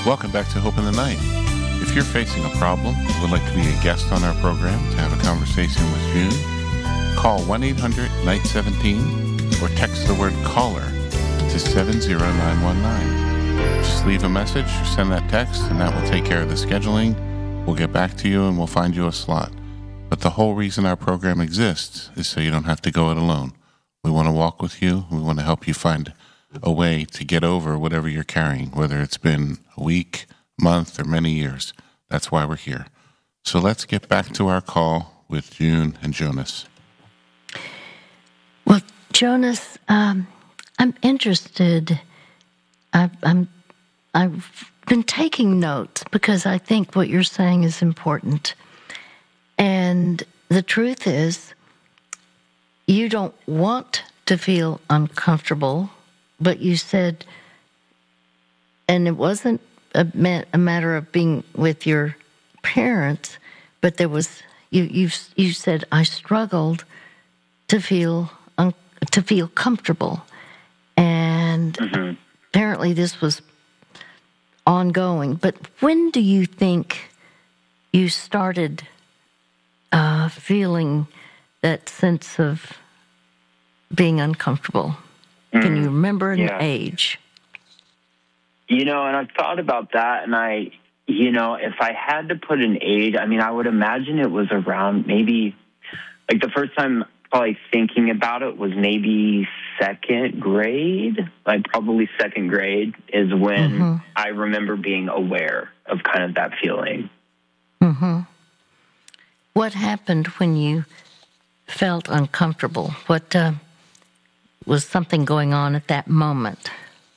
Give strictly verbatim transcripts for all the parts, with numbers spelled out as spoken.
Welcome back to Hope in the Night. If you're facing a problem and would like to be a guest on our program to have a conversation with June, call one eight hundred N I G H one seven or text the word caller to seven zero nine one nine. Just leave a message or send that text and that will take care of the scheduling. We'll get back to you and we'll find you a slot. But the whole reason our program exists is so you don't have to go it alone. We want to walk with you. We want to help you find a way to get over whatever you're carrying, whether it's been a week, month, or many years. That's why we're here. So let's get back to our call with June and Jonas. Well, Jonas, um, I'm interested. I've, I'm, I've been taking notes because I think what you're saying is important. And the truth is, you don't want to feel uncomfortable, but you said, and it wasn't a, ma- a matter of being with your parents, but there was, you you you said, I struggled to feel un- to feel comfortable. And mm-hmm. apparently this was ongoing. But when do you think you started uh, feeling that sense of being uncomfortable? Mm. Can you remember an yeah. age? You know, and I've thought about that, and I, you know, if I had to put an age, I mean, I would imagine it was around maybe, like the first time probably thinking about it was maybe second grade, like probably second grade is when mm-hmm. I remember being aware of kind of that feeling. Mm-hmm. What happened when you felt uncomfortable? What uh, was something going on at that moment?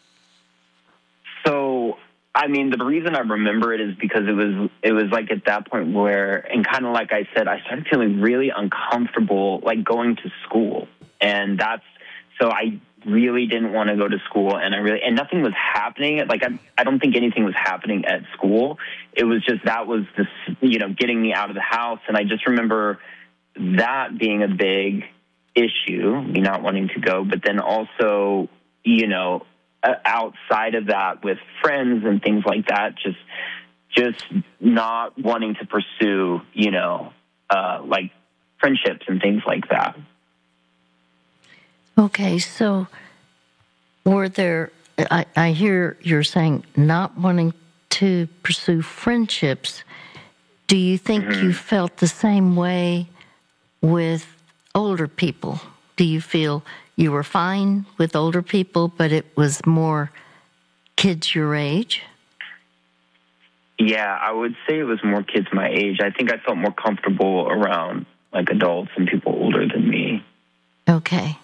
So, I mean, the reason I remember it is because it was it was like at that point where, and kind of like I said, I started feeling really uncomfortable, like going to school, and that's so I really didn't want to go to school, and I really and nothing was happening. Like I, I don't think anything was happening at school. It was just that was this, you know, getting me out of the house, and I just remember that being a big issue, me not wanting to go, but then also, you know, outside of that with friends and things like that, just just not wanting to pursue, you know, uh, like friendships and things like that. Okay, so were there, I, I hear you're saying not wanting to pursue friendships. Do you think mm-hmm. you felt the same way with older people? Do you feel you were fine with older people, but it was more kids your age? Yeah, I would say it was more kids my age. I think I felt more comfortable around like adults and people older than me. Okay.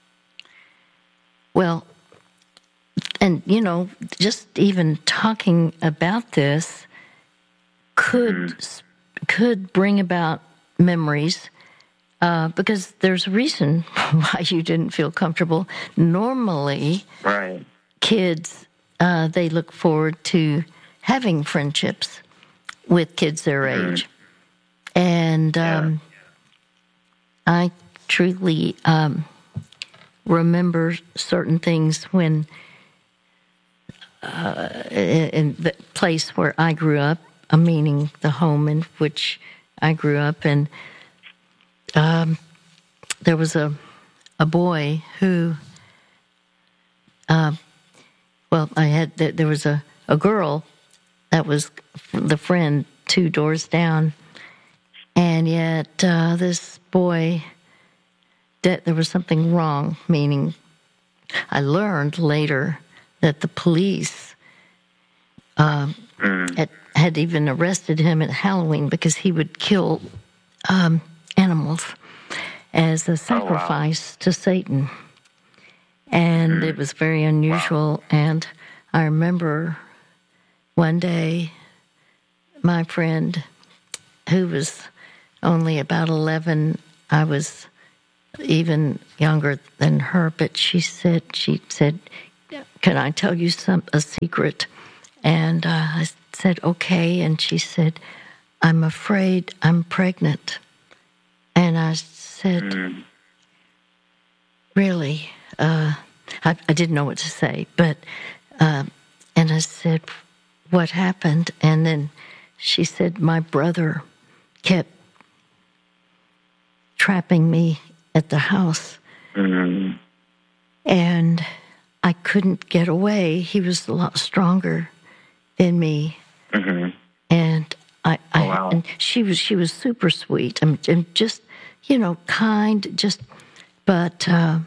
Well, and you know, just even talking about this could mm-hmm. could bring about memories. Uh, because there's a reason why you didn't feel comfortable. Normally, right. kids, uh, they look forward to having friendships with kids their mm-hmm. age. And um, yeah. I truly um, remember certain things when, uh, in the place where I grew up, uh, meaning the home in which I grew up, and Um, there was a a boy who, uh, well, I had there was a, a girl that was the friend two doors down, and yet uh, this boy, that there was something wrong. Meaning, I learned later that the police uh, mm. had, had even arrested him at Halloween because he would kill Um, animals as a sacrifice oh, wow. to Satan. And mm-hmm. it was very unusual. Wow. And I remember one day my friend, who was only about eleven, I was even younger than her, but she said, she said, can I tell you some a secret? And uh, I said, okay. And she said, I'm afraid I'm pregnant. And I said, mm. really? Uh, I, I didn't know what to say, but, uh, and I said, what happened. And then she said, my brother kept trapping me at the house. Mm-hmm. And I couldn't get away. He was a lot stronger than me. Mm-hmm. And I, I oh, wow. and she was she was super sweet and, and just, you know, kind, just, but, uh,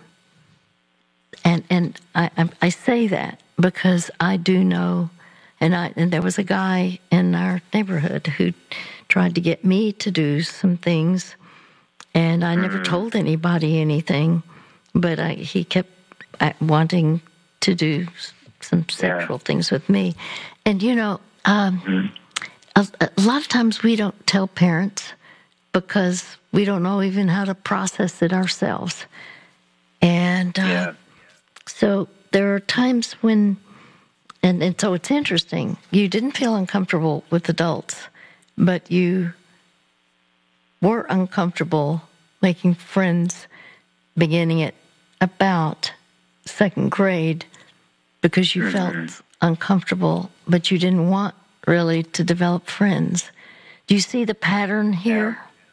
and and I, I I say that because I do know, and I and there was a guy in our neighborhood who tried to get me to do some things, and I never Mm-hmm. told anybody anything, but I, he kept wanting to do some sexual Yeah. things with me, and you know. Um, Mm-hmm. A, a lot of times we don't tell parents because we don't know even how to process it ourselves. And uh, Yeah. so there are times when, and, and so it's interesting, you didn't feel uncomfortable with adults, but you were uncomfortable making friends beginning at about second grade because you Mm-hmm. felt uncomfortable, but you didn't want really to develop friends. Do you see the pattern here?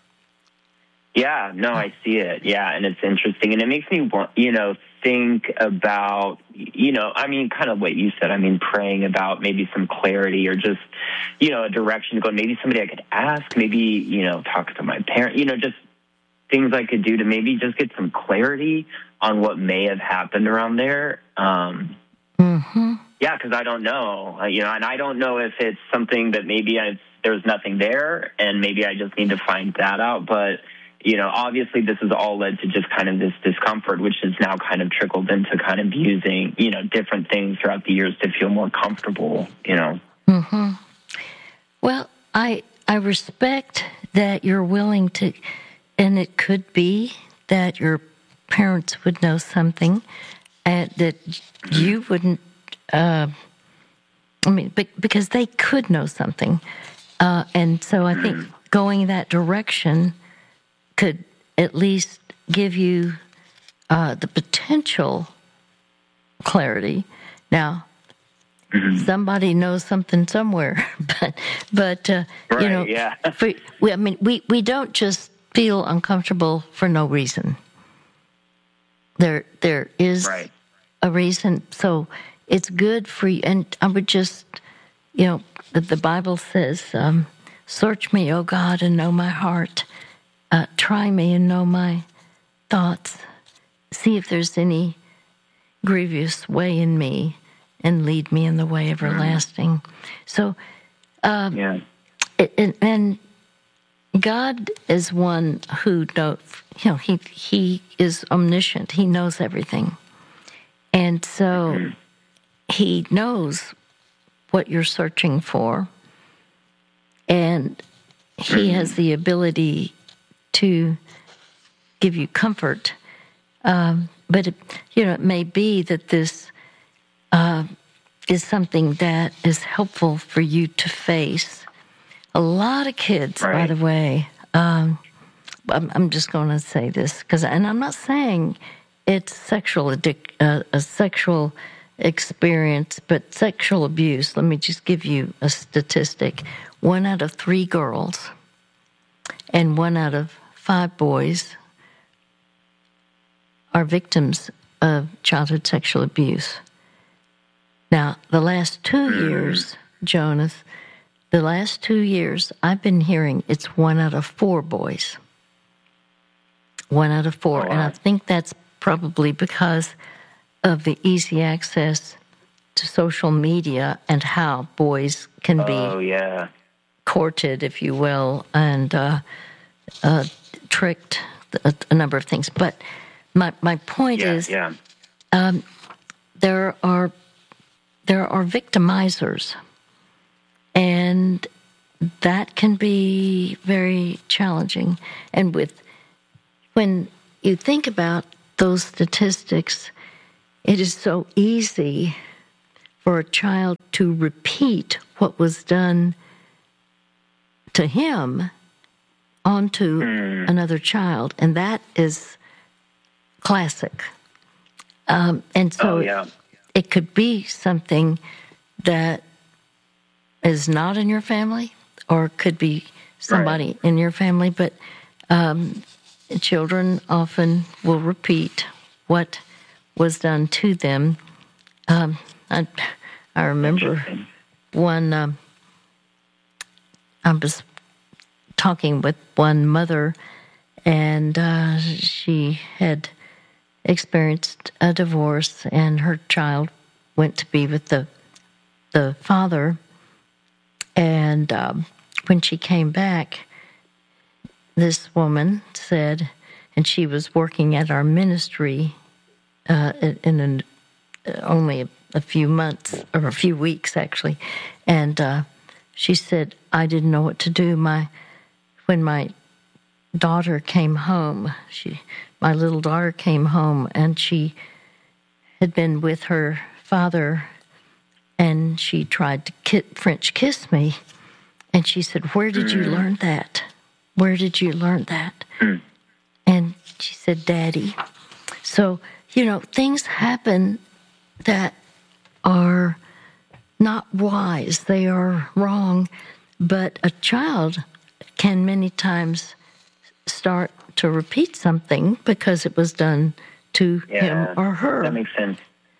Yeah, no, I see it. Yeah, and it's interesting. And it makes me want, you know, think about, you know, I mean, kind of what you said. I mean, praying about maybe some clarity or just, you know, a direction to go. Maybe somebody I could ask, maybe, you know, talk to my parent, you know, just things I could do to maybe just get some clarity on what may have happened around there. Um, Mm-hmm. Yeah, because I don't know, uh, you know, and I don't know if it's something that maybe I, there's nothing there, and maybe I just need to find that out. But, you know, obviously this has all led to just kind of this discomfort, which has now kind of trickled into kind of using, you know, different things throughout the years to feel more comfortable, you know. Mm-hmm. Well, I I respect that you're willing to, and it could be that your parents would know something and that you wouldn't. Uh, I mean, because they could know something, uh, and so I think going that direction could at least give you uh, the potential clarity. Now, mm-hmm. somebody knows something somewhere, but but uh, right, you know, yeah. for, we, I mean, we we don't just feel uncomfortable for no reason. There there is right. a reason, so. It's good for you, and I would just, you know, the, the Bible says, um, search me, O God, and know my heart. Uh, try me and know my thoughts. See if there's any grievous way in me, and lead me in the way everlasting. So, uh, yeah. it, and, and God is one who knows, you know, he, he is omniscient. He knows everything. And so... Mm-hmm. He knows what you're searching for, and he has the ability to give you comfort. Um, but, it, you know, it may be that this uh, is something that is helpful for you to face. A lot of kids, right. by the way, um, I'm, I'm just going to say this, because, and I'm not saying it's sexual addic- uh, a sexual experience, but sexual abuse. Let me just give you a statistic. One out of three girls and one out of five boys are victims of childhood sexual abuse. Now, the last two years, Jonas, the last two years, I've been hearing it's one out of four boys. One out of four. Oh, wow. And I think that's probably because of the easy access to social media and how boys can be oh, yeah. courted, if you will, and uh, uh, tricked, a, a number of things. But my my point yeah, is, yeah. Um, there are there are victimizers, and that can be very challenging. And with when you think about those statistics, it is so easy for a child to repeat what was done to him onto mm. another child, and that is classic. Um, and so oh, yeah. it, it could be something that is not in your family, or could be somebody right. in your family, but um, children often will repeat what was done to them. Um, I, I remember one, um, I was talking with one mother, and uh, she had experienced a divorce, and her child went to be with the the father. And um, when she came back, this woman said, and she was working at our ministry uh, in an, only a, a few months, or a few weeks actually, and uh, she said, I didn't know what to do. My when my daughter came home, she my little daughter came home, and she had been with her father, and she tried to ki- French kiss me, and she said, where did you learn that? Where did you learn that? Mm. And she said, Daddy. So, you know, things happen that are not wise. They are wrong. But a child can many times start to repeat something because it was done to yeah, him or her. That makes sense.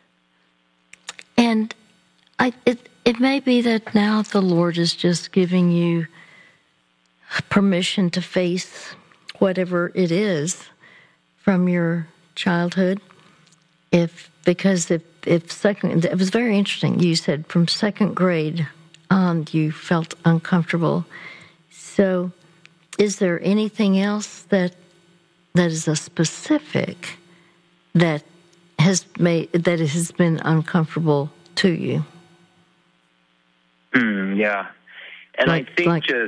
And I, it, it may be that now the Lord is just giving you permission to face whatever it is from your childhood. If because if if second, it was very interesting. You said from second grade on you felt uncomfortable. So, is there anything else that that is a specific that has made that has been uncomfortable to you? Mm, yeah, and like, I think like, just.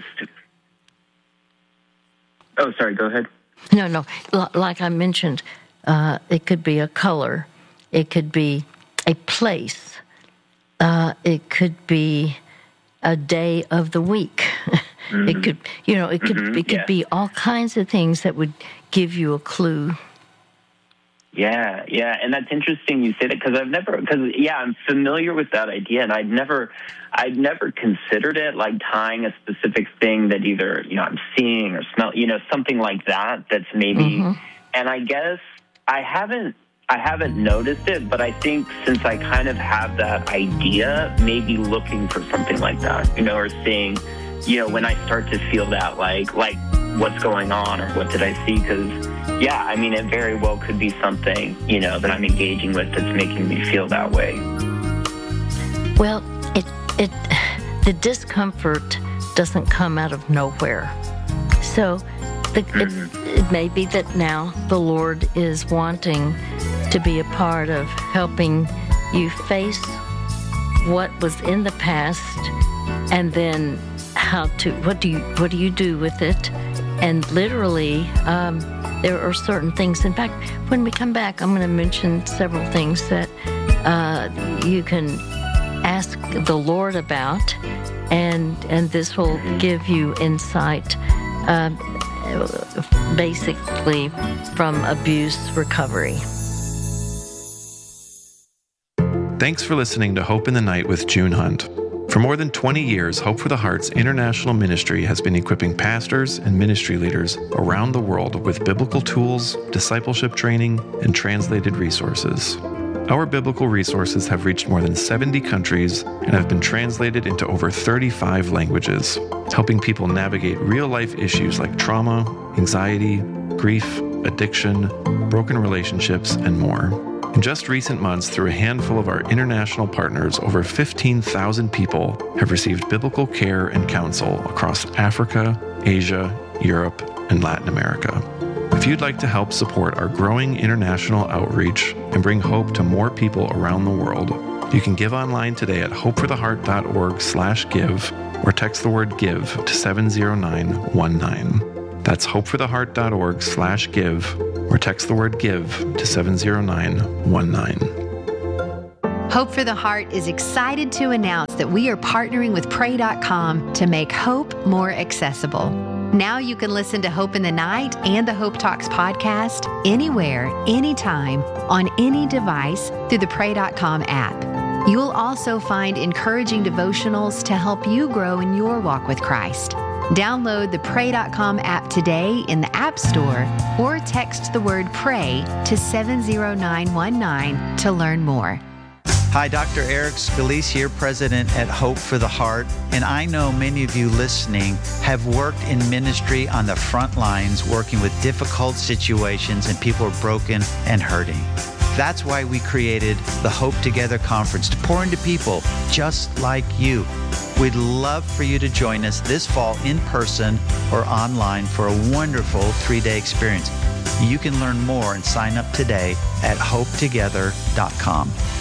Oh, sorry. Go ahead. No, no. Like I mentioned, uh, it could be a color, it could be a place, uh, it could be a day of the week. Mm-hmm. It could, you know, it could mm-hmm. it could yeah. be all kinds of things that would give you a clue. Yeah, yeah, and that's interesting you say that, because I've never, because yeah, I'm familiar with that idea, and I'd never, I'd never considered it like tying a specific thing that either, you know, I'm seeing or smell, you know, something like that. That's maybe, mm-hmm. and I guess I haven't, I haven't noticed it, but I think since I kind of have that idea, maybe looking for something like that, you know, or seeing, you know, when I start to feel that, like, like what's going on or what did I see? Because, yeah, I mean, it very well could be something, you know, that I'm engaging with that's making me feel that way. Well, it, it, the discomfort doesn't come out of nowhere. So the, mm-hmm. it, it may be that now the Lord is wanting to be a part of helping you face what was in the past, and then how to, what do you, what do you do with it? And literally, um, there are certain things. In fact, when we come back, I'm going to mention several things that uh, you can ask the Lord about, and and this will give you insight, uh, basically from abuse recovery. Thanks for listening to Hope in the Night with June Hunt. For more than twenty years, Hope for the Heart's international ministry has been equipping pastors and ministry leaders around the world with biblical tools, discipleship training, and translated resources. Our biblical resources have reached more than seventy countries and have been translated into over thirty-five languages, helping people navigate real-life issues like trauma, anxiety, grief, addiction, broken relationships, and more. In just recent months, through a handful of our international partners, over fifteen thousand people have received biblical care and counsel across Africa, Asia, Europe, and Latin America. If you'd like to help support our growing international outreach and bring hope to more people around the world, you can give online today at hopefortheheart.org slash give or text the word give to seven zero nine one nine. That's hopefortheheart.org slash give or text the word give to seven zero nine one nine. Hope for the Heart is excited to announce that we are partnering with pray dot com to make hope more accessible. Now you can listen to Hope in the Night and the Hope Talks podcast anywhere, anytime, on any device through the pray dot com app. You'll also find encouraging devotionals to help you grow in your walk with Christ. Download the Pray dot com app today in the App Store or text the word PRAY to seven zero nine one nine to learn more. Hi, Doctor Eric Scalise here, President at Hope for the Heart. And I know many of you listening have worked in ministry on the front lines, working with difficult situations and people are broken and hurting. That's why we created the Hope Together Conference to pour into people just like you. We'd love for you to join us this fall in person or online for a wonderful three-day experience. You can learn more and sign up today at hope together dot com.